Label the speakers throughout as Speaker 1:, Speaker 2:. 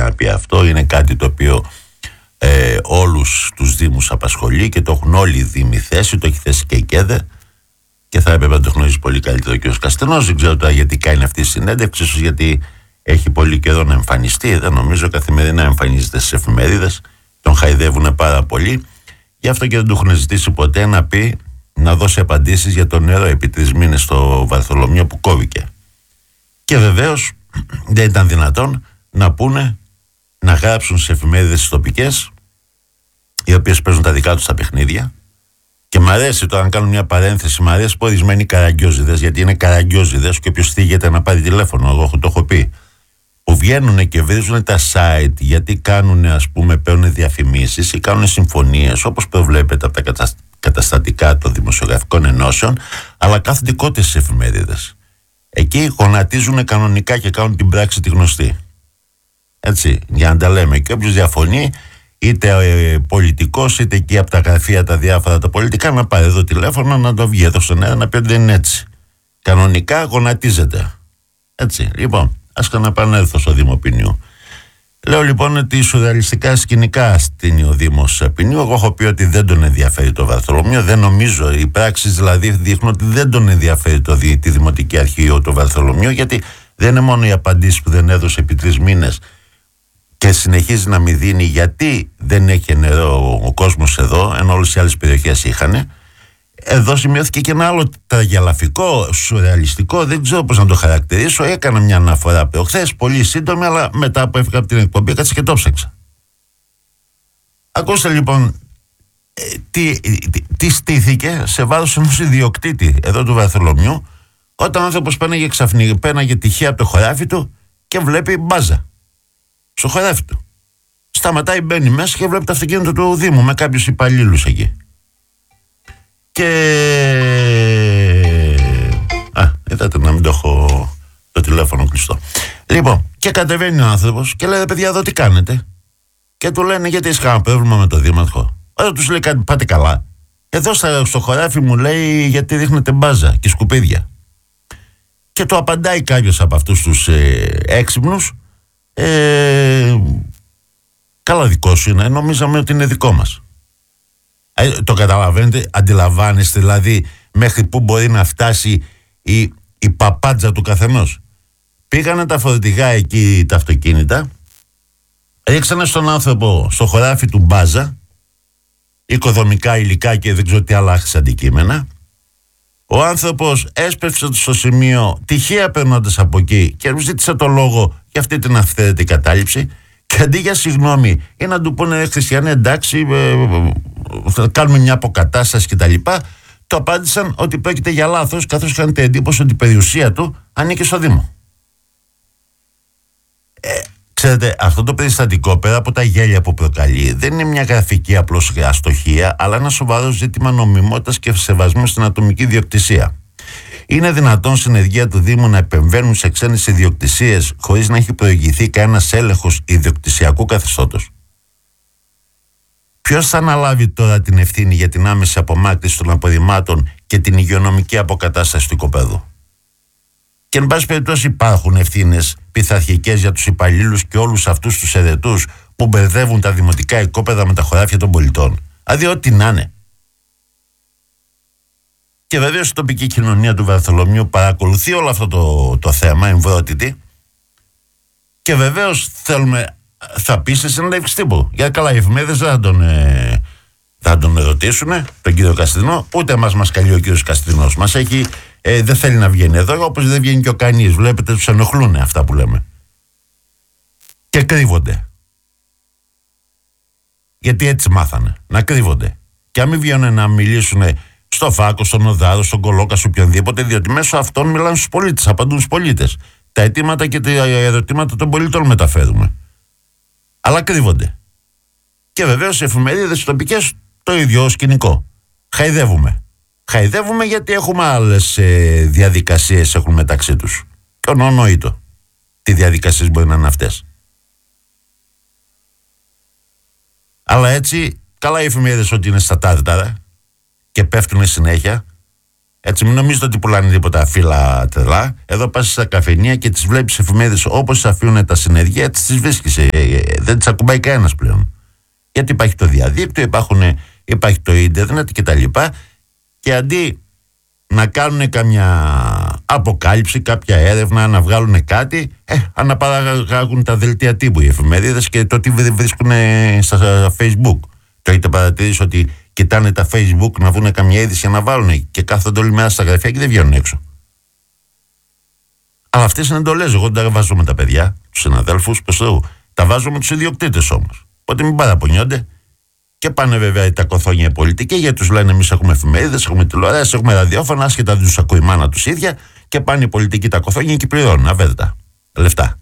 Speaker 1: για να πει αυτό. Είναι κάτι το οποίο όλους τους δήμους απασχολεί και το έχουν όλοι οι δήμοι θέσει. Το έχει θέσει και η ΚΕΔΕ και θα έπρεπε να το γνωρίζει πολύ καλύτερο ο κ. Καστενός. Δεν ξέρω τώρα γιατί κάνει αυτή η συνέντευξη, ίσως γιατί έχει πολύ καιρό να εμφανιστεί. Δεν νομίζω καθημερινά εμφανίζεται στις εφημερίδες. Τον χαϊδεύουν πάρα πολύ. Γι' αυτό και δεν του έχουν ζητήσει ποτέ να πει, να δώσει απαντήσεις για το νερό επί 3 μήνες στο Βαρθολομείο που κόβηκε. Και βεβαίως δεν ήταν δυνατόν να πούνε, να γράψουν σε εφημερίδες τις τοπικές, οι οποίες παίζουν τα δικά τους τα παιχνίδια. Και μ' αρέσει τώρα να κάνω μια παρένθεση, μ' αρέσει που ορισμένοι καραγκιόζιδες, γιατί είναι καραγκιόζιδες και όποιος θίγεται να πάρει τηλέφωνο, εγώ το έχω πει, που βγαίνουν και βρίζουν τα site γιατί κάνουν, ας πούμε, παίρνουν διαφημίσεις ή κάνουν συμφωνίες όπως προβλέπεται από τα καταστατικά των δημοσιογραφικών ενώσεων, αλλά κάθονται κότες στις εφημερίδες. Εκεί γονατίζουν κανονικά και κάνουν την πράξη τη γνωστή. Έτσι, για να τα λέμε. Και όποιος διαφωνεί, είτε πολιτικός, είτε εκεί από τα γραφεία τα διάφορα τα πολιτικά, να πάρει εδώ τηλέφωνο, να το βγει εδώ στον αέρα, να πει ότι δεν είναι έτσι. Κανονικά γονατίζεται. Έτσι, λοιπόν, ας ξαναπανέλθω στο Δήμο Ποινιού. Λέω λοιπόν ότι σουρεαλιστικά σκηνικά στείνει ο Δήμος Ποινιού. Εγώ έχω πει ότι δεν τον ενδιαφέρει το Βαρθολομείο. Δεν νομίζω, οι πράξεις δηλαδή δείχνουν ότι δεν τον ενδιαφέρει τη Δημοτική Αρχή το Βαρθολομείο, γιατί δεν είναι μόνο οι απαντήσεις που δεν έδωσε επί 3 μήνες και συνεχίζει να μην δίνει γιατί δεν έχει νερό ο κόσμος εδώ, ενώ όλες οι άλλες περιοχές είχανε. Εδώ σημειώθηκε και ένα άλλο τραγελαφικό, σουρεαλιστικό, δεν ξέρω πώς να το χαρακτηρίσω. Έκανα μια αναφορά προχθές, πολύ σύντομη, αλλά μετά που έφυγα από την εκπομπή, κάτσε και το ψάξα. Ακούστε λοιπόν τι στήθηκε σε βάρος ενός ιδιοκτήτη εδώ του Βαρθολομιού, όταν ο άνθρωπος πέναγε τυχαία από το χωράφι του και βλέπει μπάζα στο χωράφι του. Σταματάει, μπαίνει μέσα και βλέπει το αυτοκίνητο του Δήμου με κάποιους υπαλλήλους εκεί. Και είδατε να μην το έχω το τηλέφωνο κλειστό. Λοιπόν, και κατεβαίνει ο άνθρωπος και λέει: παιδιά, εδώ τι κάνετε? Και του λένε: γιατί έχεις κανένα πρόβλημα με το δήμαρχο? Όταν τους λέει κάτι, πάτε καλά? Εδώ στο χωράφι μου, λέει, γιατί ρίχνετε μπάζα και σκουπίδια. Και του απαντάει κάποιος από αυτούς τους έξυπνους: καλά, δικό σου είναι, νομίζαμε ότι είναι δικό μας. Το καταλαβαίνετε, αντιλαμβάνεστε δηλαδή μέχρι που μπορεί να φτάσει η παπάντζα του καθενός. Πήγανε τα φορτηγά εκεί, τα αυτοκίνητα, ρίξανε στον άνθρωπο στο χωράφι του μπάζα, οικοδομικά υλικά και δεν ξέρω τι άλλα αντικείμενα. Ο άνθρωπος έσπευσε στο σημείο, τυχαία περνώντας από εκεί, και ζήτησε το λόγο για αυτή την αυθαίρετη κατάληψη. Και αντί για συγγνώμη ή να του πούνε: Χριστιανέ, εντάξει, θα κάνουμε μια αποκατάσταση κτλ., το απάντησαν ότι πρόκειται για λάθος, καθώς είχαν την εντύπωση ότι η περιουσία του ανήκει στο Δήμο. Ξέρετε, αυτό το περιστατικό, πέρα από τα γέλια που προκαλεί, δεν είναι μια γραφική απλώς αστοχία, αλλά ένα σοβαρό ζήτημα νομιμότητας και σεβασμού στην ατομική ιδιοκτησία. Είναι δυνατόν στην ενεργεία του Δήμου να επεμβαίνουν σε ξένες ιδιοκτησίες χωρίς να έχει προηγηθεί κανένας έλεγχος ιδιοκτησιακού καθεστώτος? Ποιος θα αναλάβει τώρα την ευθύνη για την άμεση απομάκρυνση των απορριμμάτων και την υγειονομική αποκατάσταση του οικοπαίδου? Και εν πάση περιπτώσει υπάρχουν ευθύνες πειθαρχικές για τους υπαλλήλους και όλους αυτούς τους ερετούς που μπερδεύουν τα δημοτικά οικόπεδα με τα χωράφια των πολιτών. Δηλαδή ό,τι να είναι. Και βεβαίως η τοπική κοινωνία του Βαρθολομείου παρακολουθεί όλο αυτό το θέμα, εμβρότητη. Και βεβαίως θα πει σε συνέντευξη τύπου. Γιατί καλά, οι εφημερίδες δεν θα τον ρωτήσουν, τον κύριο Καστρινό, ούτε μας καλεί ο κύριος Καστρινός. Δεν θέλει να βγαίνει εδώ, όπως δεν βγαίνει και ο κανείς. Βλέπετε, τους ενοχλούν αυτά που λέμε. Και κρύβονται. Γιατί έτσι μάθανε, να κρύβονται. Και αν μην βγαίνουν να μιλήσουν στο Φάκο, στον Οδάρο, στον Κολόκα, σε οποιονδήποτε, διότι μέσω αυτών μιλάνε στους πολίτες, απαντούν στους πολίτες. Τα αιτήματα και τα ερωτήματα των πολιτών μεταφέρουμε. Αλλά κρύβονται. Και βεβαίως οι εφημερίδες τοπικές το ίδιο σκηνικό. Χαϊδεύουμε γιατί έχουμε άλλες διαδικασίες έχουν μεταξύ τους. Και ονονοείτο. Τι διαδικασίες μπορεί να είναι αυτές? Αλλά έτσι, καλά οι εφημερίδες ότι είναι στα τάρταρα και πέφτουν συνέχεια, Έτσι, μην νομίζετε ότι πουλάνε τίποτα φύλλα τρελά. Εδώ πας στα καφενεία και τις βλέπεις εφημερίδες όπως αφήνουν τα συνεργεία, τις βρίσκεις. Δεν τις ακουμπάει κανένας πλέον. Γιατί υπάρχει το διαδίκτυο, υπάρχει το ίντερνετ κτλ. Και αντί να κάνουν καμιά αποκάλυψη, κάποια έρευνα, να βγάλουν κάτι, αναπαραγάγουν τα δελτία τύπου οι εφημερίδες και το τι βρίσκουν στα Facebook. Το έχετε παρατηρήσει ότι κοιτάνε τα Facebook να βρουν καμιά είδηση να βάλουν και κάθονται όλη μέρα στα γραφεία και δεν βγαίνουν έξω. Αλλά αυτές είναι εντολές. Εγώ δεν τα βάζω με τα παιδιά, τους συναδέλφους, τα βάζω με τους ιδιοκτήτες όμως. Οπότε μην παραπονιόνται. Και πάνε βέβαια τα κοθόνια οι πολιτικοί, γιατί τους λένε εμείς έχουμε εφημερίδες, έχουμε τηλεοράσεις, έχουμε ραδιόφωνα, άσχετα δεν τους ακούει η μάνα τους ίδια, και πάνε οι πολιτικοί τα κοθόνια και πληρώνουν αβέβαιτα λεφτά.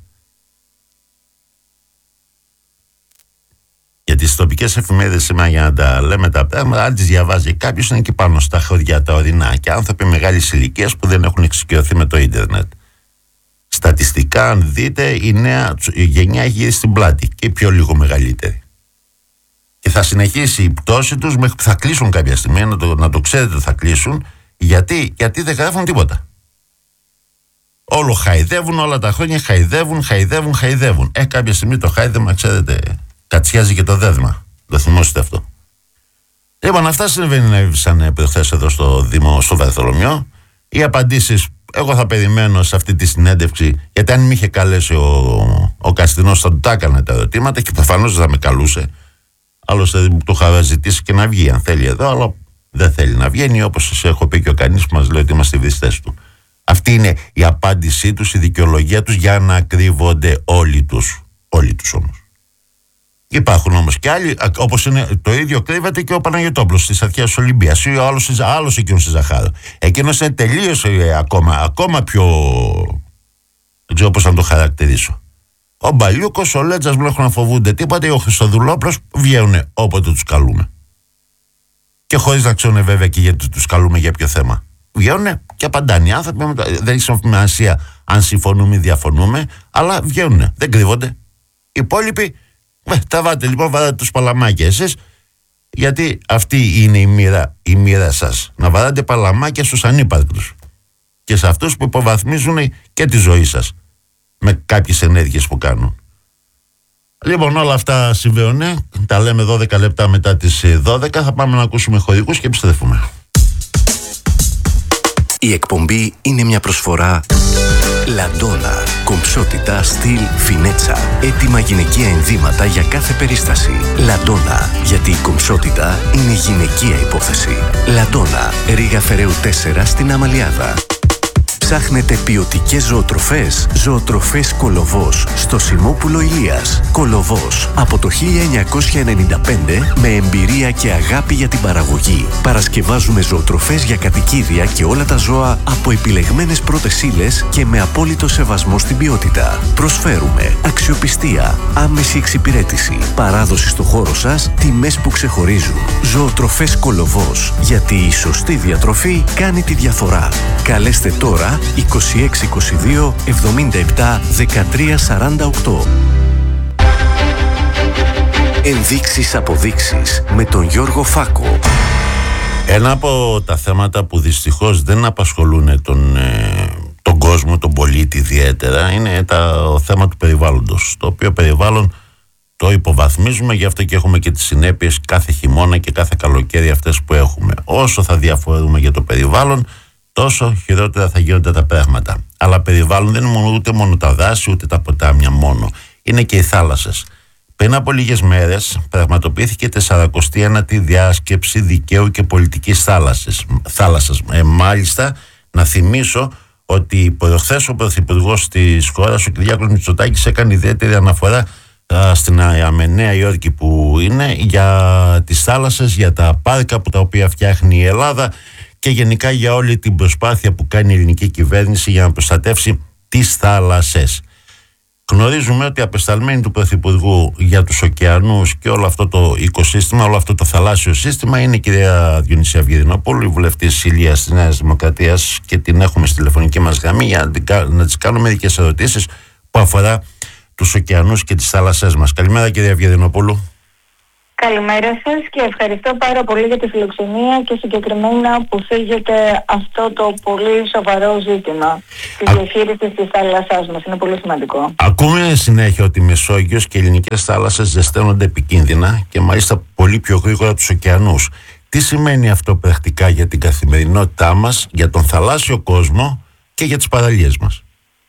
Speaker 1: Γιατί στις τοπικές εφημερίδες σήμερα, για να τα λέμε τα πράγματα, αν τις διαβάζει κάποιος, είναι εκεί πάνω στα χωριά τα ορεινά και άνθρωποι μεγάλης ηλικίας που δεν έχουν εξοικειωθεί με το ίντερνετ. Στατιστικά, αν δείτε, η νέα γενιά έχει γυρίσει στην πλάτη και η πιο λίγο μεγαλύτερη. Και θα συνεχίσει η πτώση τους μέχρι που θα κλείσουν κάποια στιγμή, να το ξέρετε ότι θα κλείσουν. Γιατί δεν γράφουν τίποτα. Όλο χαϊδεύουν, όλα τα χρόνια χαϊδεύουν. Κάποια στιγμή το χάιδεμα, ξέρετε, κατσιάζει και το δέδμα. Το θυμόσαστε αυτό. Λοιπόν, αυτά συμβαίνουν προχθές εδώ στο Δήμο, στο Βαρθολομιό. Οι απαντήσεις, εγώ θα περιμένω σε αυτή τη συνέντευξη, γιατί αν με είχε καλέσει ο Καστινός θα του τα έκανε τα ερωτήματα και προφανώς θα με καλούσε. Άλλωστε το είχα ζητήσει και να βγει αν θέλει εδώ, αλλά δεν θέλει να βγαίνει, όπως σας έχω πει και ο κανείς που μας λέει ότι είμαστε βριστές του. Αυτή είναι η απάντησή τους, η δικαιολογία τους για να κρύβονται όλοι τους. Όλοι τους όμως. Υπάρχουν όμως και άλλοι, όπως είναι το ίδιο κρύβεται και ο Παναγιωτόπουλος της αρχαίας Ολυμπίας ή ο άλλος εκείνος στη Ζαχάρο. Εκείνος είναι τελείως ακόμα πιο, δεν ξέρω πώς να το χαρακτηρίσω. Ο Μπαλιούκος, ο Λέτζας μου έχουν να φοβούνται τίποτα, ή ο Χριστοδουλόπουλος βγαίνουν όποτε τους καλούμε. Και χωρίς να ξέρουν βέβαια και γιατί τους καλούμε, για ποιο θέμα. Βγαίνουν και απαντάνε οι άνθρωποι, δεν έχει σημασία αν συμφωνούμε ή διαφωνούμε, αλλά βγαίνουν, δεν κρύβονται. Οι υπόλοιποι, τα βάτε λοιπόν, βάτε τους παλαμάκια εσείς, γιατί αυτή είναι η μοίρα σας. Να βαράτε παλαμάκια στους ανύπαρκτους και σε αυτούς που υποβαθμίζουν και τη ζωή σας με κάποιες ενέργειες που κάνουν. Λοιπόν, όλα αυτά συμβαίνουν. Τα λέμε 12 λεπτά μετά τις 12. Θα πάμε να ακούσουμε χωρικούς και επιστρέφουμε.
Speaker 2: Η εκπομπή είναι μια προσφορά Λαντόνα. Κομψότητα, στυλ, φινέτσα. Έτοιμα γυναικεία ενδύματα για κάθε περίσταση. Λαντόνα. Γιατί η κομψότητα είναι γυναικεία υπόθεση. Λαντόνα. Ρήγα Φεραίου 4 στην Αμαλιάδα. Ψάχνετε ποιοτικές ζωοτροφές? Ζωοτροφές Κολοβός στο Σιμόπουλο Ηλίας. Κολοβός από το 1995 με εμπειρία και αγάπη για την παραγωγή. Παρασκευάζουμε ζωοτροφές για κατοικίδια και όλα τα ζώα από επιλεγμένες πρώτες ύλες και με απόλυτο σεβασμό στην ποιότητα. Προσφέρουμε αξιοπιστία, άμεση εξυπηρέτηση, παράδοση στο χώρο σας, τιμές που ξεχωρίζουν. Ζωοτροφές Κολοβός. Γιατί η σωστή διατροφή κάνει τη διαφορά. Καλέστε τώρα 2622 77 13 48. Ενδείξεις αποδείξεις με τον Γιώργο Φάκο.
Speaker 1: Ένα από τα θέματα που δυστυχώς δεν απασχολούν τον κόσμο, τον πολίτη ιδιαίτερα, είναι το θέμα του περιβάλλοντος. Το οποίο περιβάλλον το υποβαθμίζουμε, γι' αυτό και έχουμε και τις συνέπειες κάθε χειμώνα και κάθε καλοκαίρι αυτές που έχουμε. Όσο θα διαφορούμε για το περιβάλλον, τόσο χειρότερα θα γίνονται τα πράγματα. Αλλά περιβάλλον δεν είναι ούτε μόνο τα δάση, ούτε τα ποτάμια μόνο. Είναι και οι θάλασσες. Πριν από λίγες μέρες πραγματοποιήθηκε 49η διάσκεψη δικαίου και πολιτικής θάλασσας. Μάλιστα, να θυμίσω ότι προχθές ο Πρωθυπουργός της χώρας, ο Κυριάκος Μητσοτάκης, έκανε ιδιαίτερη αναφορά στην Νέα Υόρκη που είναι, για τις θάλασσες, για τα πάρκα τα οποία φτιάχνει η Ελλάδα και γενικά για όλη την προσπάθεια που κάνει η ελληνική κυβέρνηση για να προστατεύσει τις θάλασσες. Γνωρίζουμε ότι απεσταλμένη του Πρωθυπουργού για τους ωκεανούς και όλο αυτό το οικοσύστημα, όλο αυτό το θαλάσσιο σύστημα, είναι η κυρία Διονυσία Αυγερινοπούλου, η βουλευτής Ηλίας της Νέας Δημοκρατίας, και την έχουμε στη τηλεφωνική μας γραμμή για να της κάνουμε μερικές ερωτήσεις που αφορά τους ωκεανούς και τις θάλασσές μας. Καλημέρα κυρία Αυγερινοπούλου.
Speaker 3: Καλημέρα σας και ευχαριστώ πάρα πολύ για τη φιλοξενία και συγκεκριμένα που θίγεται αυτό το πολύ σοβαρό ζήτημα της διαχείρισης της θάλασσάς μας. Είναι πολύ σημαντικό.
Speaker 1: Ακούμε συνέχεια ότι η Μεσόγειος και οι ελληνικές θάλασσες ζεσταίνονται επικίνδυνα και μάλιστα πολύ πιο γρήγορα από τους ωκεανούς. Τι σημαίνει αυτό πρακτικά για την καθημερινότητά μας, για τον θαλάσσιο κόσμο και για τις παραλίες μας?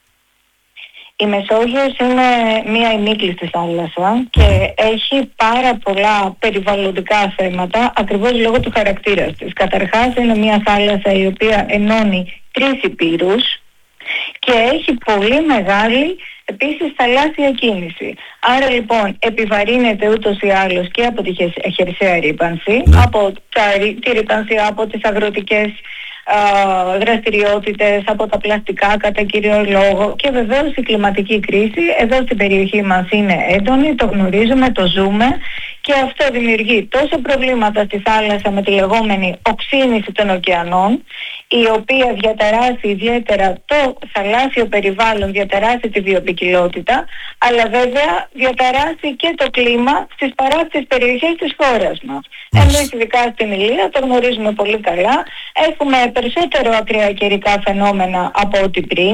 Speaker 3: Η Μεσόγειος είναι μία ημίκλειστη θάλασσα και έχει πάρα πολλά περιβαλλοντικά θέματα ακριβώς λόγω του χαρακτήρα της. Καταρχάς είναι μία θάλασσα η οποία ενώνει 3 ηπείρους και έχει πολύ μεγάλη επίσης θαλάσσια κίνηση. Άρα λοιπόν επιβαρύνεται ούτως ή άλλως και από τη χερσαία ρύπανση, από τη ρύπανση από τις αγροτικές δραστηριότητες, από τα πλαστικά κατά κύριο λόγο, και βεβαίως η κλιματική κρίση εδώ στην περιοχή μας είναι έντονη, το γνωρίζουμε, το ζούμε, και αυτό δημιουργεί τόσο προβλήματα στη θάλασσα με τη λεγόμενη οξύνηση των ωκεανών, η οποία διαταράσσει ιδιαίτερα το θαλάσσιο περιβάλλον, διαταράσσει τη βιοποικιλότητα, αλλά βέβαια διαταράσσει και το κλίμα στις παράκτιες περιοχές της χώρας μας. Εμείς ειδικά στην Ηλία το γνωρίζουμε πολύ καλά, έχουμε περισσότερο ακραία καιρικά φαινόμενα από ό,τι πριν.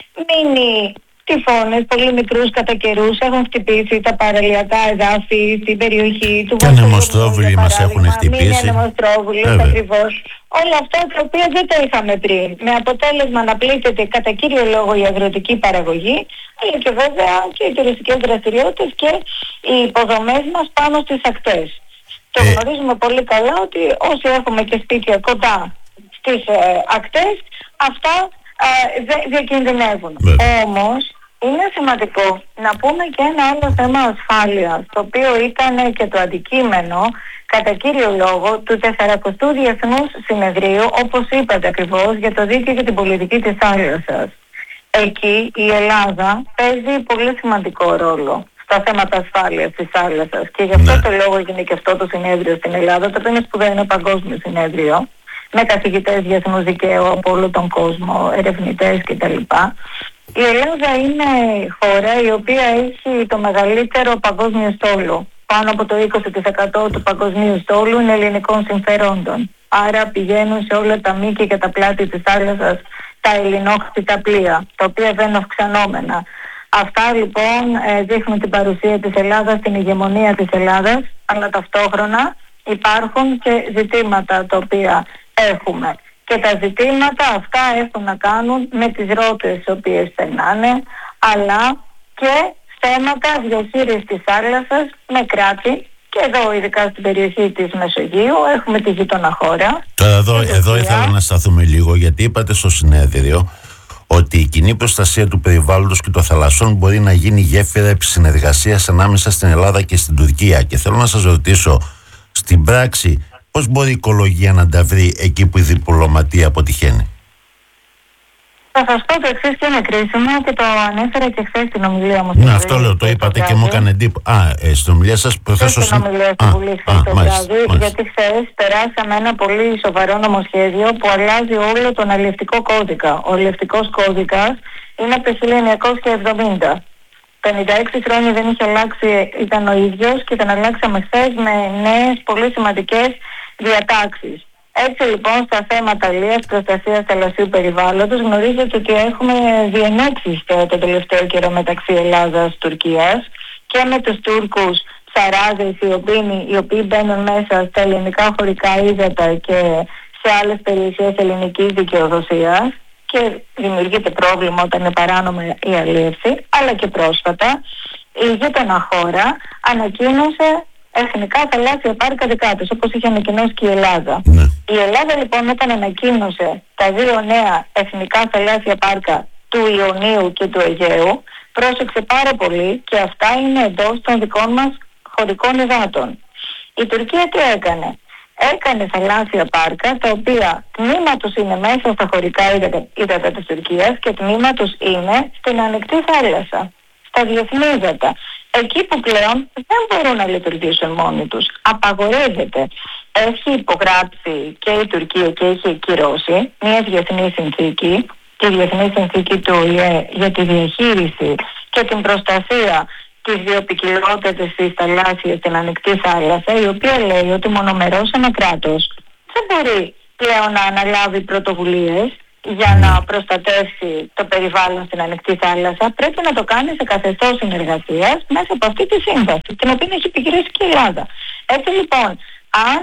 Speaker 3: Μίνι τυφώνες, πολύ μικρούς κατά καιρούς, έχουν χτυπήσει τα παραλιακά εδάφη στην περιοχή του
Speaker 1: Βορρά. Και ανεμοστρόβιλοι μας έχουν χτυπήσει.
Speaker 3: Μίνι ανεμοστρόβιλοι, ακριβώς. Όλα αυτά τα οποία δεν τα είχαμε πριν. Με αποτέλεσμα να πλήττεται κατά κύριο λόγο η αγροτική παραγωγή, αλλά και βέβαια και οι τουριστικές δραστηριότητες και οι υποδομές μας πάνω στις ακτές. Το γνωρίζουμε πολύ καλά ότι όσοι έχουμε και σπίτια κοντά στις ακτές, αυτά διακινδυνεύουν. Όμως είναι σημαντικό να πούμε και ένα άλλο θέμα ασφάλειας, το οποίο ήταν και το αντικείμενο κατά κύριο λόγο του 40ου Διεθνούς Συνεδρίου, όπως είπατε ακριβώς, για το δίκαιο και την πολιτική της θάλασσας. Εκεί η Ελλάδα παίζει πολύ σημαντικό ρόλο στα θέματα ασφάλειας της θάλασσας, και γι' αυτό το λόγο έγινε και αυτό το συνέδριο στην Ελλάδα, το οποίο είναι σπουδαίο, είναι παγκόσμιο συνέδριο, με καθηγητές διεθνούς δικαίου από όλο τον κόσμο, ερευνητές κτλ. Η Ελλάδα είναι χώρα η οποία έχει το μεγαλύτερο παγκόσμιο στόλο. Πάνω από το 20% του παγκοσμίου στόλου είναι ελληνικών συμφερόντων. Άρα πηγαίνουν σε όλα τα μήκη και τα πλάτη της θάλασσας τα ελληνόχτητα πλοία, τα οποία δεν είναι αυξανόμενα. Αυτά λοιπόν δείχνουν την παρουσία της Ελλάδας, την ηγεμονία της Ελλάδας, αλλά ταυτόχρονα υπάρχουν και ζητήματα τα οποία έχουμε. Και τα ζητήματα αυτά έχουν να κάνουν με τις ρότες τις οποίες περνάνε, αλλά και θέματα διαχείρισης της θάλασσας με κράτη, και εδώ ειδικά στην περιοχή της Μεσογείου έχουμε τη γείτονα χώρα.
Speaker 1: Τώρα εδώ ήθελα να σταθούμε λίγο, γιατί είπατε στο συνέδριο ότι η κοινή προστασία του περιβάλλοντος και των θαλασσών μπορεί να γίνει γέφυρα επισυνεργασίας ανάμεσα στην Ελλάδα και στην Τουρκία. Και θέλω να σας ρωτήσω, στην πράξη, πώς μπορεί η οικολογία να τα βρει εκεί που η διπλωματία αποτυχαίνει?
Speaker 3: Θα σας πω το εξής, και είναι κρίσιμο, και το ανέφερα και χθες στην ομιλία μου.
Speaker 1: Ναι, αυτό λέω, το είπατε και μου έκανε εντύπωση. Στην ομιλία σας προχθές
Speaker 3: στην ομιλία στη Βουλή χθες το βράδυ, γιατί χθες περάσαμε ένα πολύ σοβαρό νομοσχέδιο που αλλάζει όλο τον αλλιευτικό κώδικα. Ο αλλιευτικός κώδικας είναι από το 1970. 56 χρόνια δεν είχε αλλάξει, ήταν ο ίδιος, και τον αλλάξαμε χθες με νέες πολύ σημαντικές διατάξεις. Έτσι λοιπόν στα θέματα αλίας, προστασίας θαλασσίου περιβάλλοντος, γνωρίζετε ότι έχουμε διενέξεις το τελευταίο καιρό μεταξύ Ελλάδας και Τουρκίας, και με τους Τούρκους ψαράδες οι οποίοι μπαίνουν μέσα στα ελληνικά χωρικά ύδατα και σε άλλες περιοχές ελληνικής δικαιοδοσίας, και δημιουργείται πρόβλημα όταν είναι παράνομη η αλίευση. Αλλά και πρόσφατα η γείτονα χώρα ανακοίνωσε εθνικά θαλάσσια πάρκα δικά της, όπως είχε ανακοινώσει και η Ελλάδα. Η Ελλάδα λοιπόν όταν ανακοίνωσε τα 2 νέα εθνικά θαλάσσια πάρκα του Ιωνίου και του Αιγαίου, πρόσεξε πάρα πολύ, και αυτά είναι εντός των δικών μας χωρικών υδάτων. Η Τουρκία τι έκανε? Έκανε θαλάσσια πάρκα, τα οποία τμήμα τους είναι μέσα στα χωρικά ύδατα της Τουρκίας και τμήμα τους είναι στην ανοιχτή θάλασσα, στα διεθνή ύδατα. Εκεί που πλέον δεν μπορούν να λειτουργήσουν μόνοι τους. Απαγορεύεται. Έχει υπογράψει και η Τουρκία και έχει κυρώσει μια διεθνή συνθήκη, τη Διεθνή Συνθήκη του ΟΗΕ για τη διαχείριση και την προστασία τις βιοποικιλότητες της θαλάσσιας στην ανοιχτή θάλασσα, η οποία λέει ότι μονομερώς ένα κράτος δεν μπορεί πλέον να αναλάβει πρωτοβουλίες για να προστατεύσει το περιβάλλον στην ανοιχτή θάλασσα. Πρέπει να το κάνει σε καθεστώς συνεργασίας μέσα από αυτή τη σύμβαση, την οποία έχει επικυρώσει και η Ελλάδα. Έτσι λοιπόν, αν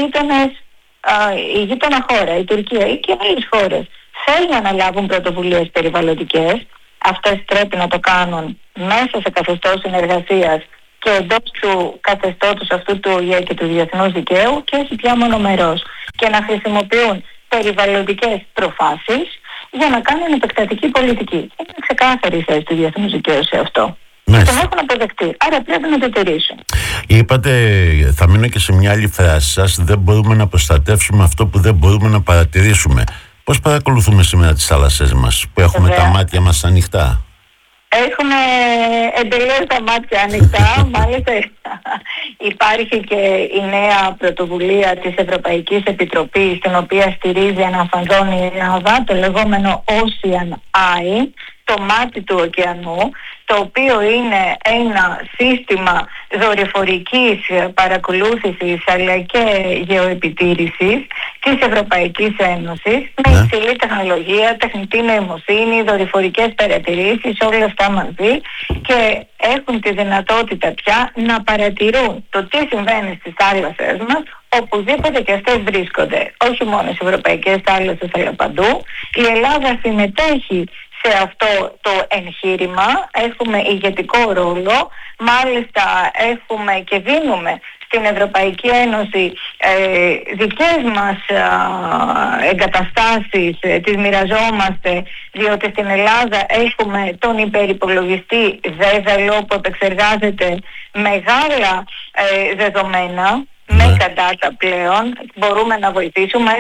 Speaker 3: η γείτονα χώρα, η Τουρκία ή και άλλες χώρες θέλουν να αναλάβουν πρωτοβουλίες περιβαλλοντικές, αυτές πρέπει να το κάνουν μέσα σε καθεστώς συνεργασίας και εντός του καθεστώτος αυτού του ΟΗΕ και του διεθνούς δικαίου και όχι πια μονομερώς, και να χρησιμοποιούν περιβαλλοντικές προφάσεις για να κάνουν επεκτατική πολιτική. Είναι ξεκάθαρη η θέση του διεθνούς δικαίου σε αυτό. Και τον έχουν αποδεκτεί. Άρα πρέπει να το τηρήσουν.
Speaker 1: Είπατε, θα μείνω και σε μια άλλη φράση σας, δεν μπορούμε να προστατεύσουμε αυτό που δεν μπορούμε να παρατηρήσουμε. Πώς παρακολουθούμε σήμερα τις θάλασσες μας που έχουμε τα μάτια μας ανοιχτά?
Speaker 3: Έχουμε εντελώς τα μάτια ανοιχτά. Μάλιστα υπάρχει και η νέα πρωτοβουλία της Ευρωπαϊκής Επιτροπής, την οποία στηρίζει αναφανδόν η Ελλάδα, το λεγόμενο Ocean Eye, το μάτι του ωκεανού, το οποίο είναι ένα σύστημα δορυφορικής παρακολούθησης αλλά και γεωεπιτήρησης της Ευρωπαϊκής Ένωσης, με υψηλή τεχνολογία, τεχνητή νοημοσύνη, δορυφορικές παρατηρήσεις, όλα αυτά μαζί, και έχουν τη δυνατότητα πια να παρατηρούν το τι συμβαίνει στις θάλασσες μας, οπουδήποτε και αυτές βρίσκονται. Όχι μόνο στις ευρωπαϊκές θάλασσες, αλλά παντού. Η Ελλάδα συμμετέχει σε αυτό το εγχείρημα, έχουμε ηγετικό ρόλο, μάλιστα έχουμε και δίνουμε στην Ευρωπαϊκή Ένωση δικές μας εγκαταστάσεις, τις μοιραζόμαστε, διότι στην Ελλάδα έχουμε τον υπερυπολογιστή Δέδαλο που επεξεργάζεται μεγάλα δεδομένα, Megadata πλέον, μπορούμε να βοηθήσουμε,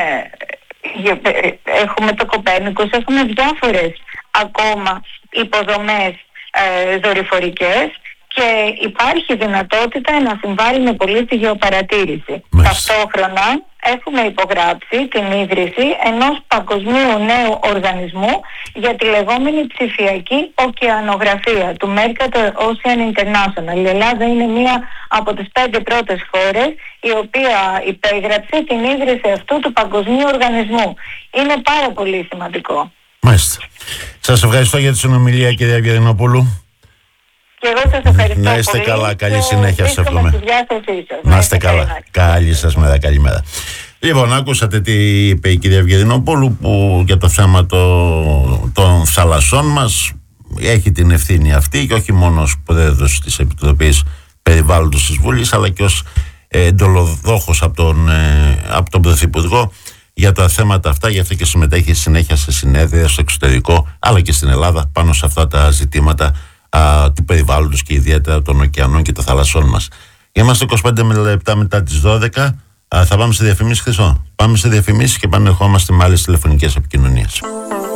Speaker 3: έχουμε το Κοπέρνικος, έχουμε διάφορες ακόμα υποδομές δορυφορικές και υπάρχει δυνατότητα να συμβάλλει με πολύ στη γεωπαρατήρηση. Ταυτόχρονα έχουμε υπογράψει την ίδρυση ενός παγκοσμίου νέου οργανισμού για τη λεγόμενη ψηφιακή ωκεανογραφία του Mercator Ocean International. Η Ελλάδα είναι μία από τις 5 πρώτες χώρες η οποία υπέγραψε την ίδρυση αυτού του παγκοσμίου οργανισμού. Είναι πάρα πολύ σημαντικό.
Speaker 1: Μάλιστα. Σας ευχαριστώ για τη συνομιλία, κυρία Ευγενοπούλου.
Speaker 3: Και εγώ σας ευχαριστώ.
Speaker 1: Να είστε
Speaker 3: πολύ
Speaker 1: καλά, καλή συνέχεια σας εύχομαι.
Speaker 3: Να
Speaker 1: είστε καλά. Καλή σας μέρα, καλημέρα. Λοιπόν, ακούσατε τι είπε η κυρία Ευγενοπούλου που για το θέμα των θαλασσών μας έχει την ευθύνη αυτή, και όχι μόνο ως πρόεδρος της Επιτροπής Περιβάλλοντος της Βουλής, αλλά και ως εντολοδόχος από τον Πρωθυπουργό για τα θέματα αυτά. Γι' αυτό και συμμετέχει συνέχεια σε συνέδρια στο εξωτερικό αλλά και στην Ελλάδα πάνω σε αυτά τα ζητήματα του περιβάλλοντος και ιδιαίτερα των ωκεανών και των θαλασσών μας. Είμαστε 25 λεπτά μετά τις 12. Θα πάμε σε διαφημίσεις, Χρυσό. Πάμε σε διαφημίσεις και πανερχόμαστε με άλλες τηλεφωνικές επικοινωνίες.